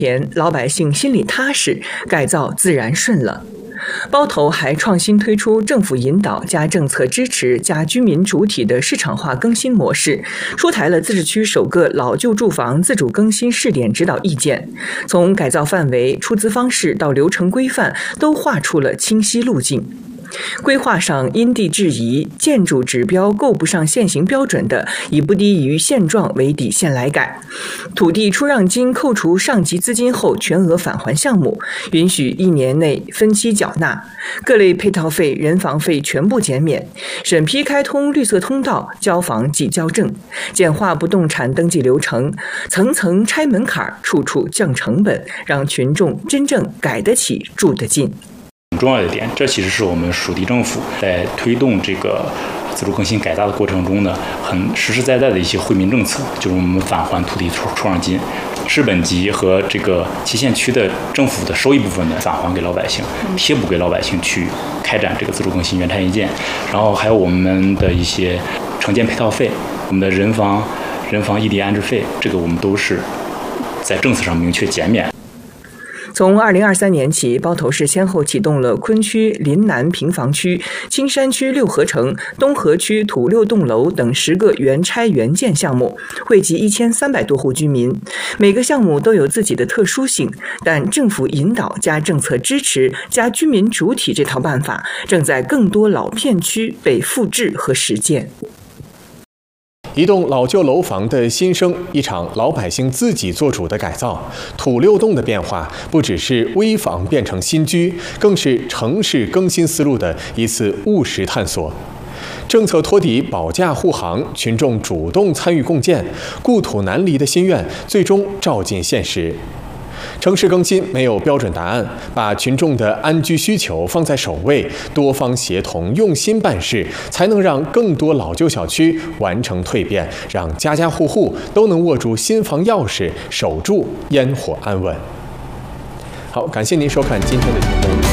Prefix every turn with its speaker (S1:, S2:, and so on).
S1: 前，老百姓心里踏实，改造自然顺了。包头还创新推出政府引导加政策支持加居民主体的市场化更新模式，出台了自治区首个老旧住房自主更新试点指导意见，从改造范围、出资方式到流程规范，都画出了清晰路径。规划上因地制宜，建筑指标够不上现行标准的，以不低于现状为底线来改。土地出让金扣除上级资金后全额返还项目，允许1年内分期缴纳。各类配套费、人房费全部减免。审批开通绿色通道，交房即交证，简化不动产登记流程，层层拆门槛，处处降成本，让群众真正改得起、住得进。
S2: 很重要的点，这其实是我们属地政府在推动这个自主更新改造的过程中呢，很实实在在的一些惠民政策，就是我们返还土地出让金，市本级和这个旗县区的政府的收益部分呢返还给老百姓，贴补给老百姓去开展这个自主更新原拆原建，然后还有我们的一些城建配套费，我们的人房异地安置费，这个我们都是在政策上明确减免。
S1: 从2023年起，包头市先后启动了昆区临南平房区、青山区6合城、东河区土6栋楼等10个原拆原建项目，惠及1300多户居民。每个项目都有自己的特殊性，但政府引导加政策支持加居民主体这套办法，正在更多老片区被复制和实践。
S3: 一栋老旧楼房的新生，一场老百姓自己做主的改造。土6栋的变化，不只是危房变成新居，更是城市更新思路的一次务实探索。政策托底保驾护航，群众主动参与共建，故土难离的心愿最终照进现实。城市更新没有标准答案，把群众的安居需求放在首位，多方协同，用心办事，才能让更多老旧小区完成蜕变，让家家户户都能握住新房钥匙，守住烟火安稳。好，感谢您收看今天的节目。